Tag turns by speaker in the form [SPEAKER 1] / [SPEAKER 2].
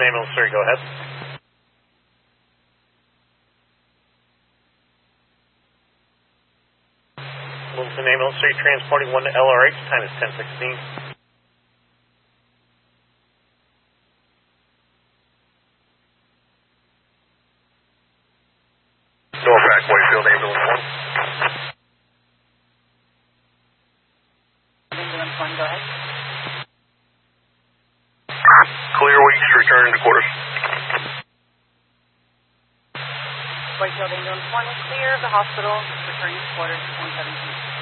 [SPEAKER 1] Ambulance 3, go ahead. Littleton Ambulance 3, transporting 1 to LRH, time is 10:16. Norfolk, Whitefield, Ambulance 1.
[SPEAKER 2] Ambulance 1, go ahead.
[SPEAKER 1] Clear Weeks, returning to quarters.
[SPEAKER 2] Whitefield Ambulance 1 is clear of the hospital, returning to quarters, 1017.